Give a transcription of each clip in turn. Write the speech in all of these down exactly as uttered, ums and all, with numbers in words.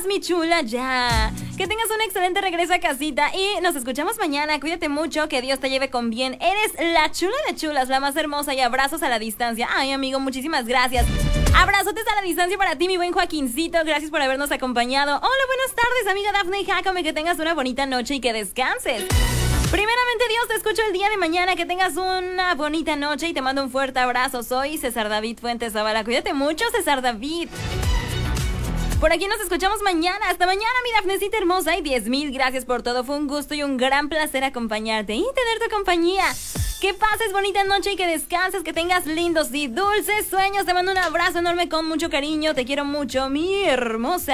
vas, mi chula? Ya. Que tengas un excelente regreso a casita y nos escuchamos mañana. Cuídate mucho, que Dios te lleve con bien. Eres la chula de chulas, la más hermosa, y abrazos a la distancia. Ay, amigo, muchísimas gracias. Abrazotes a la distancia para ti, mi buen Joaquincito. Gracias por habernos acompañado. Hola, buenas tardes, amiga Dafne y Jacome. Que tengas una bonita noche y que descanses. Primeramente, Dios, te escucho el día de mañana. Que tengas una bonita noche y te mando un fuerte abrazo. Soy César David Fuentes Zavala. Cuídate mucho, César David. Por aquí nos escuchamos mañana. Hasta mañana, mi Dafnecita hermosa. Y diez mil gracias por todo. Fue un gusto y un gran placer acompañarte y tener tu compañía. Que pases bonita noche y que descanses. Que tengas lindos y dulces sueños. Te mando un abrazo enorme con mucho cariño. Te quiero mucho, mi hermosa.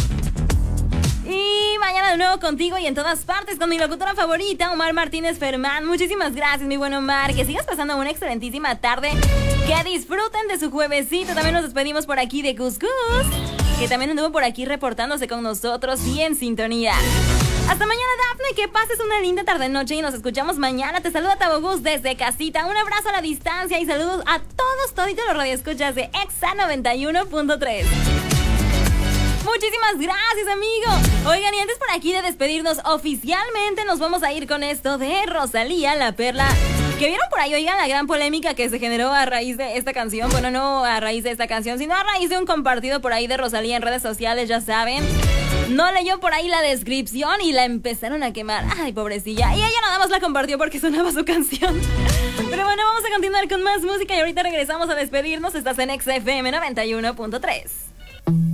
Y mañana de nuevo contigo y en todas partes con mi locutora favorita, Omar Martínez Fermán. Muchísimas gracias, mi buen Omar. Que sigas pasando una excelentísima tarde. Que disfruten de su juevesito. También nos despedimos por aquí de Cuscus, que también anduvo por aquí reportándose con nosotros y en sintonía. Hasta mañana, Dafne, que pases una linda tarde-noche y nos escuchamos mañana. Te saluda Tabogus desde casita. Un abrazo a la distancia y saludos a todos, toditos los radioescuchas de Exa noventa y uno punto tres. Muchísimas gracias, amigo. Oigan, y antes por aquí de despedirnos oficialmente, nos vamos a ir con esto de Rosalía, La Perla. ¿Que vieron por ahí? Oigan, la gran polémica que se generó a raíz de esta canción. Bueno, no a raíz de esta canción, sino a raíz de un compartido por ahí de Rosalía en redes sociales, ya saben. No leyó por ahí la descripción y la empezaron a quemar. Ay, pobrecilla. Y ella nada más la compartió porque sonaba su canción. Pero bueno, vamos a continuar con más música y ahorita regresamos a despedirnos. Estás en X F M noventa y uno punto tres.